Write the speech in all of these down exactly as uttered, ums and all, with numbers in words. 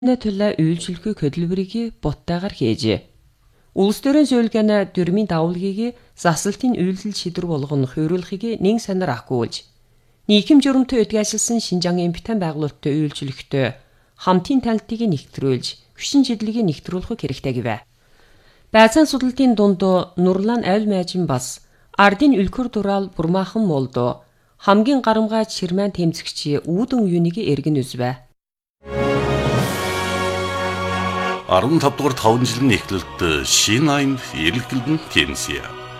Tullah үйлчлэхүй хөдөлмөрийг буттайгаар хийжээ. Улс төрийн зөвлөгөөний дөрмийн давуулгийг засалтын үйлдэл шийдвэр болгоно хөрвүүлэхийг нэг санаар ахгүйж. Нийгэм журамтай удгаалсан Шинжаангийн битэн байгуулалттай үйлчлэхтэй хамтын танилтыг нэгтрүүлж, хүчин чиглэлийг нэгтрүүлэх хэрэгтэй гэвэ. Байцаан судалтын дунд Нурлан Авил Майжин бас ардын үлгэр дураал бурмаахан молдо хамгийн гарамгай чирмэн тэмцэгчи үүдэн юуныг эргэн үзвэ. арван тав дугаар таван жилийн эхлэлд шинэ аймд эргэлдэн тэнсэ.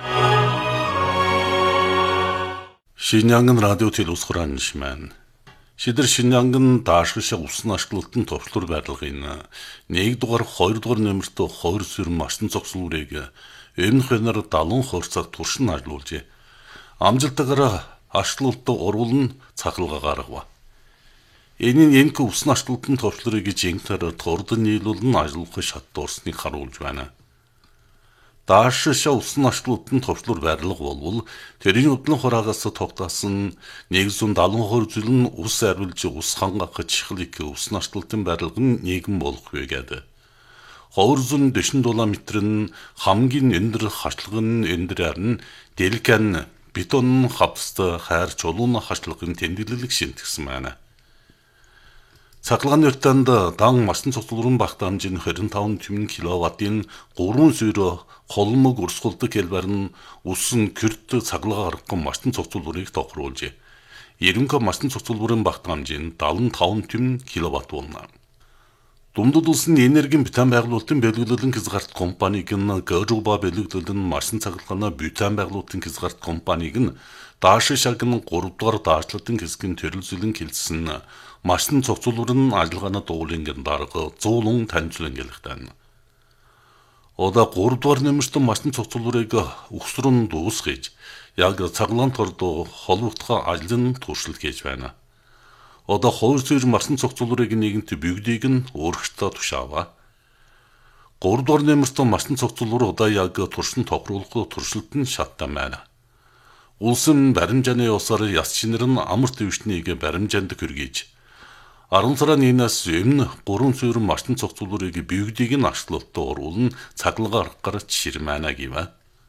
Шинжаангын радио телевиз хурааншман. Шидэр Шинжаангын даашгшаа усан ашиглалтын товчлуур байрлагын нэг дугаар хоёр дугаар нөмөртөө хоёр сүрэн машин цогцлуурыг өмнөх хөнөр далун хорцог туршин ажиллуулжээ. Амжилтаар ашиглалтад урвал нь цахилгаан гаргав. Энэ нь энэхүү усан ашиглалтын товчлуурыг жинхэнээр турдан нийлүүлэн ажиллах шат дуурсныг харуулж байна. Даашгшаа усан ашиглалтын товчлуур байрлал болвол тэрийн өдлөн хураагаас тогтоосон нэг зуун даалгын хоёр зүйл нь ус арилж ус хангах чихлик усан ашиглалтын байрлал нь нийгэм болох вэ гэдэг. хоёр зуун дөрвөн километр нь хамгийн өндөр хачлаг нь өндөр арин дэлгэн бетон хавцтай хайр чулуун хачлагын тэмдэглэлийг шинтгэсэн байна. Цахилгааны өртөнд дан машин цогцлуурын багт хамжин двадцать пять киловаттын гурван сүйрө холмог урсгалдаг хэлбэр нь усан кюрт цахилгаа гаргах машин цогцлуурыг тохируулжээ. Ерөнхий машин цогцлуурын багт хамжин seventy-five киловатт болно. Дундад улсын энергийн битэн байгуулалтын бэлгэлэн хязгаарт компаниг нь Гэжуба бэлгэлэн машин цахилгааны битэн байгуулалтын хязгаарт компаниг нь даашгшаагийн three дугаар даашлалтын хэсгийн төрөлзөлн хэлсэн машин цогцлуурын ажиллагааны дуулынгийн дарга зуулун танилцуулан гэлэхтэн. Ода three дугаар нэмэртэн машин цогцлуурыг өгсрөн дуусгаж яг цаглаан тордо холбогдох ажлын туршилт хийж байна. Ода хоёр зүйл машин цогцлуурыг нэгэнт бүгдийг нь өөрчлөлтөд тушаава. three дугаар нэмэртэн машин цогцлуур одоо яг туршин тохируулах туршилт нь шаттай байна. Улсын баримжааны усаар яс шинэр нь амар төвчнийг баримжаанд хүргэж арван сарын нэгнээс өмнө гурван сүйрэн машин цогцлуурыг бүгдийг нь ашиглалтад оруулан цахилгаан гаргахаар жиширмана гэвэ.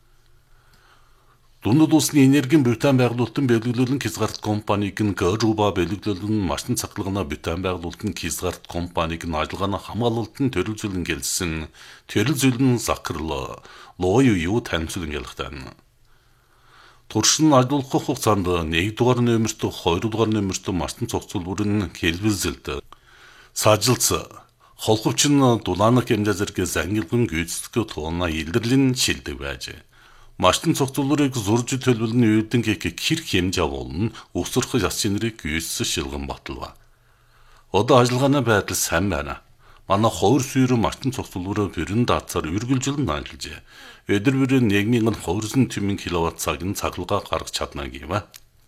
Дундад улсны энергийн битэн байгуулалтын бэлгэлэн хязгаарт компаниг нь Гэжуба бэлгэлэн машин цахилгааны битэн байгуулалтын хязгаарт компаниг нь ажиллагааны хамгаалалтын төрөлзөлн гэлсэн төрөлзөлн Закрл лою юу танилцуулан гэлэхтэн. Туршин ажиллах хугацаанд нэг дугаар нөмөртөө хоёр дугаар нөмөртөө машин цогцлуурын хэлбэлзэлд сажилц холховч нь дулаанах хэмжээ зэрэг зангилгын гүйцэтгэх тууна илэрлэн шилдэг байж. Машин цогцлуурыг зурж төлөвлөний үйдэн гэх хэрэг хэмжээ болно өсөрөх яс шинэрийг гүйцэс шилгэн баталва. Одоо ажиллагааны байдал сайн байна. Манай хоёр сүйрэн машин цогцлуураа бүрэн даацаар үргэлжлэн ажиллажээ. Өдөр бүрийн one thousand киловатт цагийн цахилгаан гаргаж чадна гэвэ.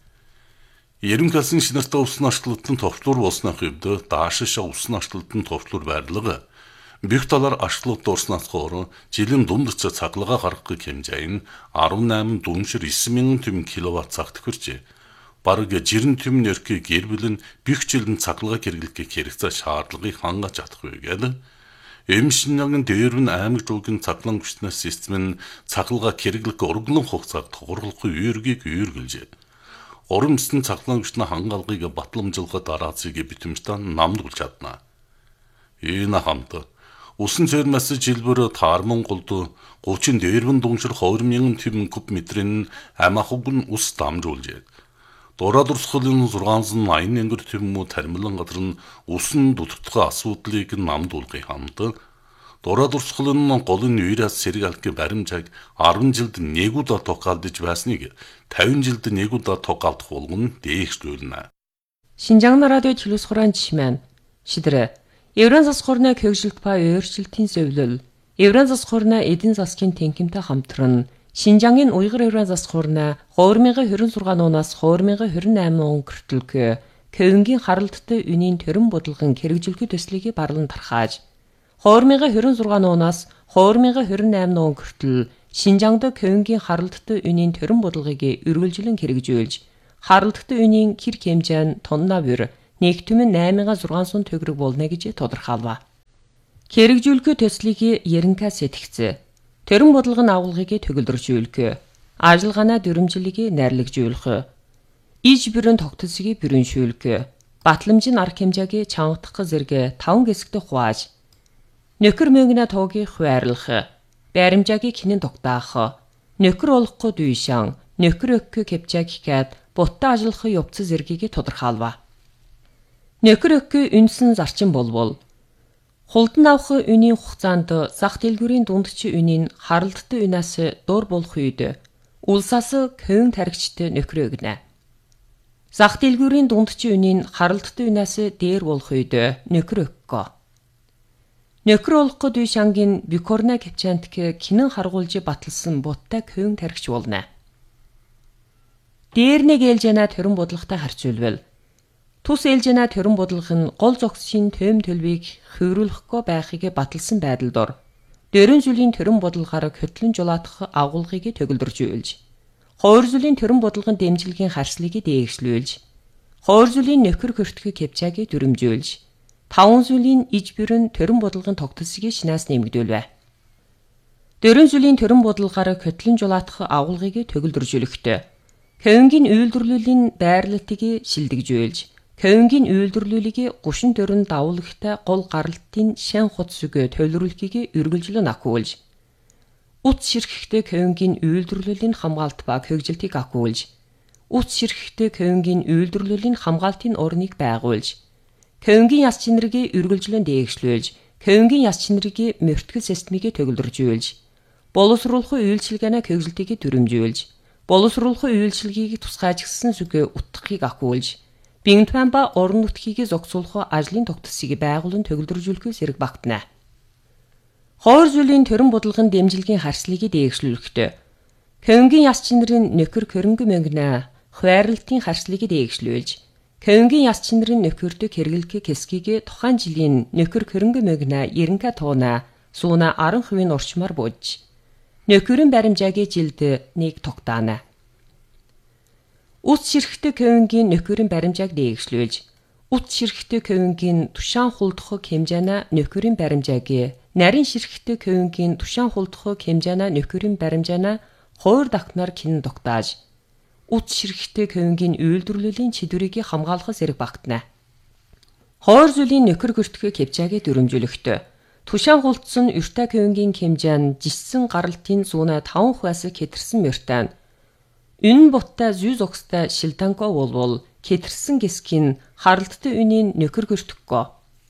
Ерөнхийдөө шинэртэй усан ашиглалтын товчлуур болсны хувьд даашгшаа усан ашиглалтын товчлуур байрлал бүх талаар ашиглалт дуурснаас хойш жилийн дунд цахилгаан гаргах хэмжээ нь eighty-eight дүншир nine thousand киловатт цагт хүрчээ. Бараг жирэн түмэн өрхий гэр бүл нь бүх жилийн цахилгаан хэрэглэх хэрэгцээ шаардлагыг хангаж чадах вэ гэдэг. Эмшингийн дээрвэн аймаг жуулгийн цахилгаан хүчнээс систем нь цахилгаан хэрэглэх урглан хугацааг тогтоох үүргийг үүргэлжээ. Урамсны цахилгаан хүчний хангаалгыг батламжуулахад дараацыг битэмжтэй намдуулж чадна. Энэ хамт усан цэрмэс жилбэр таармон голд thirty дээрвэн дүншир two thousand куб метрийн амахуг нь ус дамжуулжээ. Дураад урсгалын six eighty тэм тармилан газар нь усан дутагдах асуудлыг намдуулахын хамт дураад урсгалын голын үеэс сэргэлэх баримжааг ten жилд нэг удаа тохиолдож байсныг fifty жилд нэг удаа тохиолдох болгон дээшлүүлнэ. Шинжаан радио телевиз хураанчман шидрэ Евран засхорны көгжилт ба өөрчлөлтийн зөвлөл Евран засхорны эдийн засгийн тэнхимтэй хамтран Шинжаангийн Уйгыр Евран засхорны two thousand twenty-six оноос two thousand twenty-eight он хүртэлх Көвөнгийн харалттай үнийн төрөн бодлогын хэрэгжүүлэхэд төслийг барлан тархааж two thousand twenty-six оноос two thousand twenty-eight он хүртэл Шинжаангад Көвөнгийн харалттай үнийн төрөн бодлогыг үргэлжлэн хэрэгжүүлж харалттай үнийн хэр хэмжээ нь тонна бүр нэгтгэн eight thousand six hundred төгрөг болно гэж тодорхойлов. Хэрэгжүүлэхүй төслийг яринка сэтгцээ. Төрөн бодлогын агуулгыг төгөлдржүүлэх. Ажиллагаанаа дүрмжлэлийг найрлагжуулах. Иж бүрэн тогтолцогийг бүрэншүүлэх. Батламжийн арга хэмжээг чангадах зэрэг таван хэсэгт хувааж. Нөхөр мөнгөний туугийг хуваарлах. Баримжаагийг хинэн тогтаах. Нөхөр олохгүй дүйшан, нөхөр өгөх кэпчаг гэхэд бутта ажиллах явц зэргийг тодорхойлва. Нөхөр өгөх үнсэн зарчим болбол хулдан авах үнийн хугацаанд зах дэлгүүрийн дундчийн үнийн харалттай үнээс дуур болох үед улсаас көвн таригчтай нөхөр өгнө. Зах дэлгүүрийн дундчийн үнийн харалттай үнээс дээр болох үед нөхөр өгөх. Нөхөр олохгүй дүйшангийн бикорна кэпчантк кинэн харгуулж баталсан буттай көвн таригч болно. Дээр нэг ээлжэнэ төрөн бодлоготой харьцуулбал тус ээлжэнэ төрөн бодлого нь гол зогсшийн төм төлбийг хөврүүлэхгүй байхыг баталсан байдал дор дөрвөн зүйлийн төрөн бодлогоор хөтлөн жулаадах агуулгыг төгөлдржүүлж, хоёр зүйлийн төрөн бодлогын дэмжлэгийн харьцлыг дээгшлүүлж, хоёр зүйлийн нөхөр хөртгөх кэпчааг дүрмжүүлж, таван зүйлийн иж бүрэн төрөн бодлогын тогтолцоог шинаас нэмэгдүүлвэ. Дөрвөн зүйлийн төрөн бодлогоор хөтлөн жулаадах агуулгыг төгөлдржүүлэхдээ Көвнгийн үйлдвэрлэлийн байрлалтыг шилдэгжүүлж, Көвнгийн үйлдвэрлэлийг гушин төрөн давуулагтай гол гаралтын шан хуц зүг төлөвлөлтийг үргэлжлэн ахиулж, утас ширхэхтэй Көвнгийн үйлдвэрлэлийн хамгаалт ба хөгжилтийг ахиулж, утас ширхэхтэй Көвнгийн үйлдвэрлэлийн хамгаалтын орныг байгуулж, Көвнгийн яс чинэрийг үргэлжлэн дээгшлүүлж, Көвнгийн яс чинэрийг мөртгөл системийг төгөлдржүүлж, боловсруулах үйлчилгээний хөгжилтийг дүрмжүүлж, боловсруулах үйлчилгээг тусгайжгсан зүг утгахыг ахиулж, Бинтван ба орон нутгийг зогсоолох ажлын тогтолцоог байгуулан төгөлдржүүлэхээс зэрэг багтана. Хоёр зүйлийн төрөн бодлогын дэмжлэгийн харьцлыг дээгшлүүлэхдээ Көвнгийн яс чинэрийн нөхөр хөрөнгө мөнгөнө хуваарлтын харьцлыг дээгшлүүлж, Көвнгийн яс чинэрийн нөхөрдөг хэрэглэх хэсгийг тухайн жилийн нөхөр хөрөнгө мөнгөнө яринка тууна сууна арван хувийн орчмоор бууж, нөхөрийн баримжааг жилд нэг тогтаана. Утас ширхэхтэй Көвнгийн нөхөрийн баримжааг дээгшлүүлж, утас ширхэхтэй Көвнгийн тушаан хулдах хэмжээний нөхөрийн баримжааг, нарийн ширхэхтэй Көвнгийн тушаан хулдах хэмжээний нөхөрийн баримжааны хоёр дахнаар кинэн тогтааж, утас ширхэхтэй Көвнгийн үйлдвэрлэлийн чиглэлийг хамгаалахаас зэрэг багтана. Хоёр зүйлийн нөхөр хөртгөх кэпчааг дүрмжүүлэхдээ тушаан хулдсан Юрта Көвнгийн хэмжээ нь жиссэн гаралтын зүүнэ таван хувиас хэтэрсэн мөртэн Үнэн буттай зүй зогстой шилданко болвол хэтэрсэн гисгийн харалттай үнийн нөхөр хөртгөө.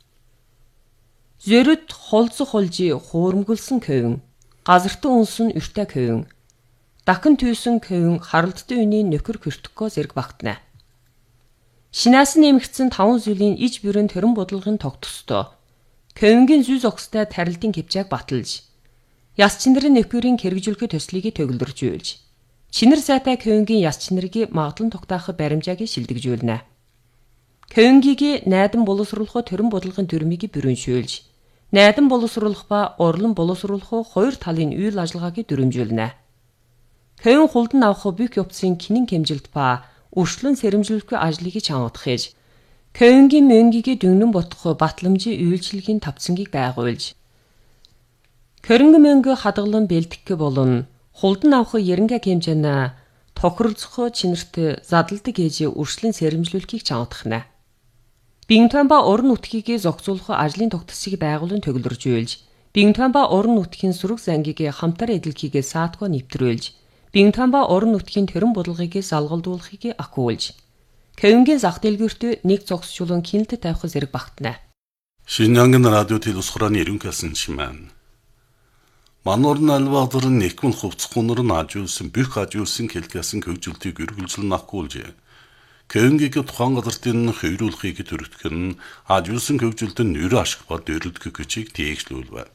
Зөрөд холзох холжи хуурмгөлсөн Көвн, газартан унсан Юрта Көвн, дахин түйсэн Көвн харалттай үнийн нөхөр хөртгөө зэрэг багтана. Шинаас нэмэгдсэн таван зүйлийн иж бүрэн төрөн бодлогын тогтцтой Көвнгийн зүй зогстой тарилтын кэпчааг баталж, яс чинэрийн нөхөрийн хэрэгжүүлэх төслийг төгөлдржүүлж, чинэр сайтай Көвнгийн яс чинэрийг магадлан тогтоох баримжааг шилдэгжүүлнэ. Көвнгийг найдан боловсруулах төрөн бодлогын дүрмийг бүрэншүүлж, найдан боловсруулах ба орлон боловсруулах хоёр талын үйл ажиллагааг дүрмжүүлнэ. Көвн хулдан авах бүх явцын кинэн хэмжилт ба өршлөн сэрэмжлүүлэх ажлыг чангадах ээж, Көвнгийн мөнгийг дүнгэн ботох батламжийн үйлчилгээний тавцангийг байгуулж, хөрөнгө мөнгө хадгалан бэлтгэх болон хулдан авах яринка хэмжээний тохиролцох чинэрт задалдаг ээж өршлөн сэрэмжлүүлэхийг чангадахна. Бинтван ба орон нутгийг зохицуулах ажлын тогтолцоог байгуулан төгөлдржүүлж, Бинтван ба орон нутгийн сүрэг зангийг хамтар эдлэхийг саатгүй нэвтрүүлж, Бинтван ба орон нутгийн төрөн бодлогыг салгалдуулахыг ахиулж, Көвнгийн зах дэлгүүрт нэг зогсчулан кинэлтэд тавих зэрэг багтана. Шинжянган радио телевиз хурааны ерөнхийлсөн шимэн. Манорн албадарын нэкмэн хувцхунар нь ажуулсан бүх ажуулсан хэлгээсэн хөгжилтийг үргэлжлэн ахиулж, Көвнгийг тухайн газартын хөврүүлэхийг төрөлдөх нь ажуулсан хөгжилтөнд нэр ашиг ба дөрөлдөх хүчийг дээгшлүүлвэ.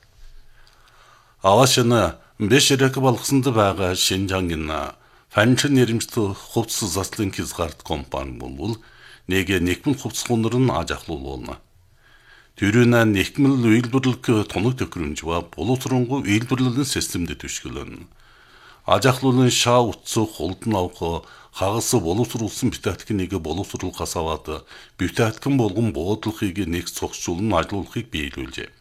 Авашна бэшрэк болгосонд байгаа Шинжянган фанчин нэрмжтэй хувцас заслын хязгаарт компани болвол нэг нэкмэн хувцхунар нь аж ахлуулна. Тэрүүнэ нэкмэл үйлдвэрлэх тоног төхөөрөмж ба боловсронгуй үйлдвэрлэлийн системд төшгөлөн. Аж ахлуулын шаа утсах хулдан авах хагас боловсруулсан бүтээгдэхнийг боловсруулахаас аваад бүтээгдэхүүн болгон буудлахыг нэг цогцолн ажлуулахыг биелүүлжээ.